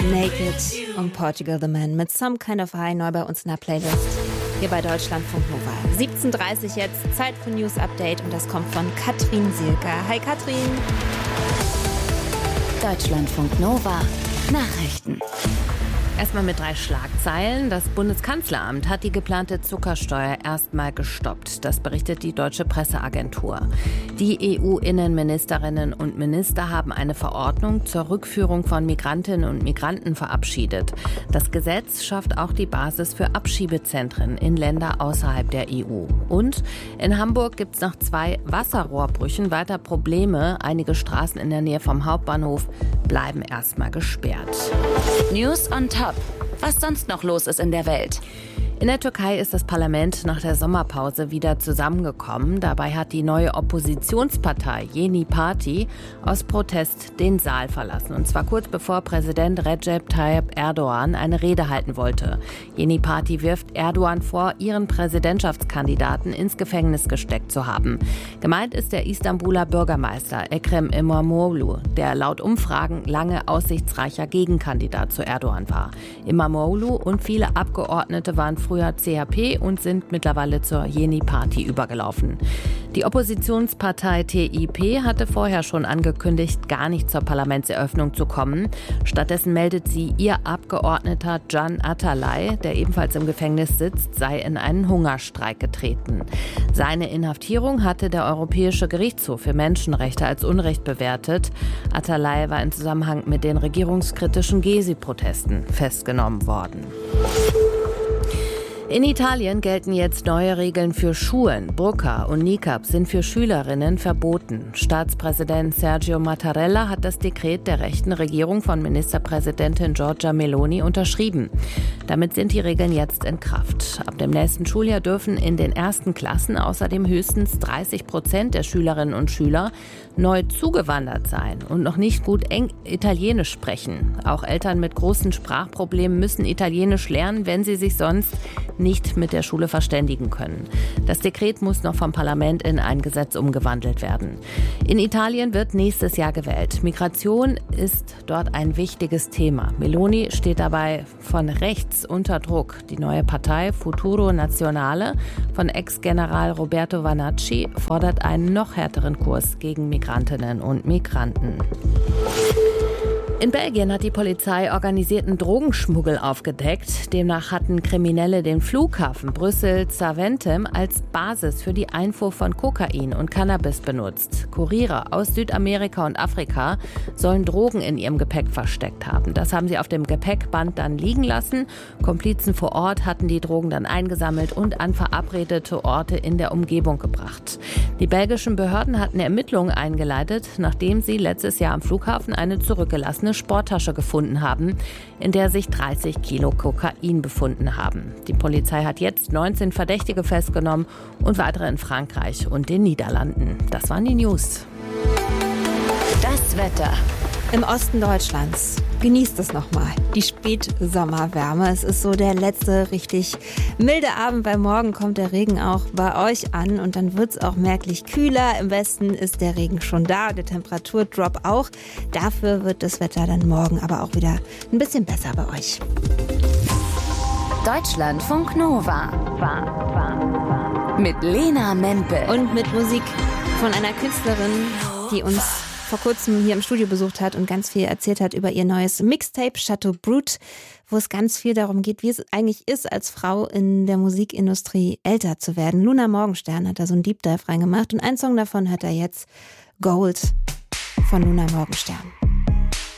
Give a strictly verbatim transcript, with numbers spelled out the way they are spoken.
Naked und Portugal the Man mit Some Kind of High neu bei uns in der Playlist. Hier bei Deutschlandfunk Nova. siebzehn Uhr dreißig jetzt, Zeit für News Update und das kommt von Katrin Sielker. Hi Katrin. Deutschlandfunk Nova. Nachrichten. Erstmal mit drei Schlagzeilen. Das Bundeskanzleramt hat die geplante Zuckersteuer erstmal gestoppt. Das berichtet die Deutsche Presseagentur. Die E U-Innenministerinnen und Minister haben eine Verordnung zur Rückführung von Migrantinnen und Migranten verabschiedet. Das Gesetz schafft auch die Basis für Abschiebezentren in Länder außerhalb der E U. Und in Hamburg gibt es nach zwei Wasserrohrbrüchen weiter Probleme. Einige Straßen in der Nähe vom Hauptbahnhof bleiben erstmal gesperrt. News on Top. Was sonst noch los ist in der Welt? In der Türkei ist das Parlament nach der Sommerpause wieder zusammengekommen. Dabei hat die neue Oppositionspartei Yeni Parti aus Protest den Saal verlassen. Und zwar kurz bevor Präsident Recep Tayyip Erdogan eine Rede halten wollte. Yeni Parti wirft Erdogan vor, ihren Präsidentschaftskandidaten ins Gefängnis gesteckt zu haben. Gemeint ist der Istanbuler Bürgermeister Ekrem İmamoğlu, der laut Umfragen lange aussichtsreicher Gegenkandidat zu Erdogan war. İmamoğlu und viele Abgeordnete waren früher C H P und sind mittlerweile zur Yeni Parti übergelaufen. Die Oppositionspartei T I P hatte vorher schon angekündigt, gar nicht zur Parlamentseröffnung zu kommen. Stattdessen meldet sie, ihr Abgeordneter Can Atalay, der ebenfalls im Gefängnis sitzt, sei in einen Hungerstreik getreten. Seine Inhaftierung hatte der Europäische Gerichtshof für Menschenrechte als Unrecht bewertet. Atalay war im Zusammenhang mit den regierungskritischen Gezi-Protesten festgenommen worden. In Italien gelten jetzt neue Regeln für Schulen. Burka und Niqab sind für Schülerinnen verboten. Staatspräsident Sergio Mattarella hat das Dekret der rechten Regierung von Ministerpräsidentin Giorgia Meloni unterschrieben. Damit sind die Regeln jetzt in Kraft. Ab dem nächsten Schuljahr dürfen in den ersten Klassen außerdem höchstens dreißig Prozent der Schülerinnen und Schüler neu zugewandert sein und noch nicht gut Eng- Italienisch sprechen. Auch Eltern mit großen Sprachproblemen müssen Italienisch lernen, wenn sie sich sonst nicht mit der Schule verständigen können. Das Dekret muss noch vom Parlament in ein Gesetz umgewandelt werden. In Italien wird nächstes Jahr gewählt. Migration ist dort ein wichtiges Thema. Meloni steht dabei von rechts unter Druck. Die neue Partei Futuro Nazionale von Ex-General Roberto Vanacci fordert einen noch härteren Kurs gegen Migrantinnen und Migranten. In Belgien hat die Polizei organisierten Drogenschmuggel aufgedeckt. Demnach hatten Kriminelle den Flughafen Brüssel-Zaventem als Basis für die Einfuhr von Kokain und Cannabis benutzt. Kuriere aus Südamerika und Afrika sollen Drogen in ihrem Gepäck versteckt haben. Das haben sie auf dem Gepäckband dann liegen lassen. Komplizen vor Ort hatten die Drogen dann eingesammelt und an verabredete Orte in der Umgebung gebracht. Die belgischen Behörden hatten Ermittlungen eingeleitet, nachdem sie letztes Jahr am Flughafen eine zurückgelassene Sporttasche gefunden haben, in der sich dreißig Kilo Kokain befunden haben. Die Polizei hat jetzt neunzehn Verdächtige festgenommen und weitere in Frankreich und den Niederlanden. Das waren die News. Das Wetter. Im Osten Deutschlands. Genießt es nochmal. Die Spätsommerwärme. Es ist so der letzte richtig milde Abend, weil morgen kommt der Regen auch bei euch an und dann wird es auch merklich kühler. Im Westen ist der Regen schon da, der Temperaturdrop auch. Dafür wird das Wetter dann morgen aber auch wieder ein bisschen besser bei euch. Deutschlandfunk Nova. Mit Lena Mempel. Und mit Musik von einer Künstlerin, die uns vor kurzem hier im Studio besucht hat und ganz viel erzählt hat über ihr neues Mixtape Chateau Brut, wo es ganz viel darum geht, wie es eigentlich ist, als Frau in der Musikindustrie älter zu werden. Luna Morgenstern hat da so einen Deep Dive reingemacht und einen Song davon hört er jetzt, Gold von Luna Morgenstern.